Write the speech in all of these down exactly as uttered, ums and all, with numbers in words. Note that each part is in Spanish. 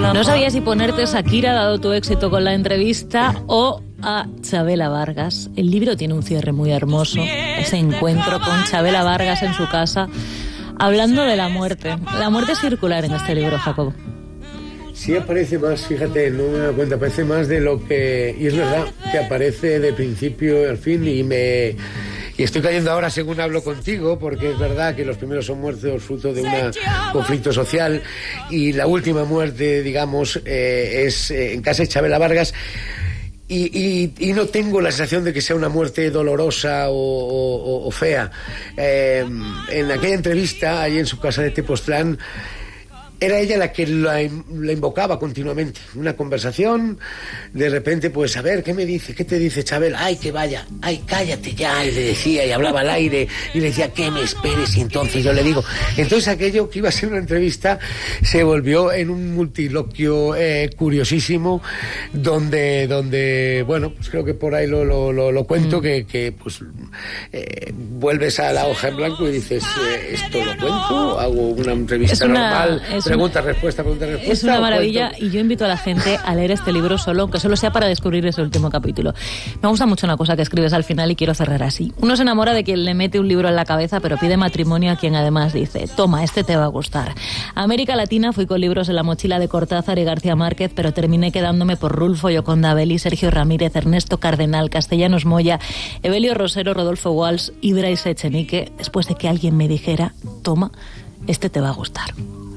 No sabía si ponerte Shakira, dado tu éxito con la entrevista, o a Chabela Vargas. El libro tiene un cierre muy hermoso, ese encuentro con Chabela Vargas en su casa, hablando de la muerte. La muerte es circular en este libro, Jacobo. Sí aparece más, fíjate, no me doy cuenta, aparece más de lo que... Y es verdad, que aparece de principio al fin y me... Y estoy cayendo ahora según hablo contigo, porque es verdad que los primeros son muertos fruto de un conflicto social y la última muerte, digamos, eh, es eh, en casa de Chabela Vargas. Y, y, y no tengo la sensación de que sea una muerte dolorosa o, o, o fea. Eh, en aquella entrevista, allí en su casa de Tepoztlán, era ella la que la, la invocaba continuamente. Una conversación, de repente, pues, a ver, ¿qué me dice? ¿Qué te dice Chabela? Ay, que vaya, ay, cállate ya, y le decía, y hablaba al aire, y le decía, que me esperes, y entonces yo le digo. Entonces aquello que iba a ser una entrevista se volvió en un multiloquio eh, curiosísimo, donde, donde, bueno, pues creo que por ahí lo, lo, lo, lo cuento, mm. que, que, pues, eh, vuelves a la hoja en blanco y dices, eh, ¿esto lo cuento? ¿Hago una entrevista es una, normal? Es Pregunta, respuesta, pregunta, respuesta. Es una maravilla y yo invito a la gente a leer este libro solo, aunque solo sea para descubrir ese último capítulo. Me gusta mucho una cosa que escribes al final y quiero cerrar así. Uno se enamora de quien le mete un libro en la cabeza, pero pide matrimonio a quien además dice, toma, este te va a gustar. A América Latina fui con libros en la mochila de Cortázar y García Márquez, pero terminé quedándome por Rulfo, Yoconda Belli, Sergio Ramírez, Ernesto Cardenal, Castellanos Moya, Evelio Rosero, Rodolfo Walsh, Idrais Echenique, después de que alguien me dijera, toma, este te va a gustar.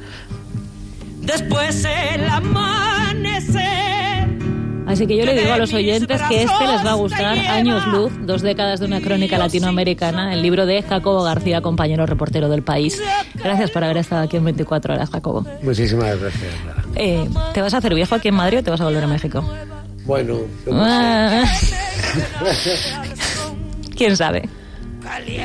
Después el amanecer. Así que yo le digo a los oyentes que este les va a gustar. Años luz, dos décadas de una crónica latinoamericana, el libro de Jacobo García, compañero reportero del País. Gracias por haber estado aquí en veinticuatro horas, Jacobo. Muchísimas gracias. Eh, ¿Te vas a hacer viejo aquí en Madrid o te vas a volver a México? Bueno, ah. ¿Quién sabe?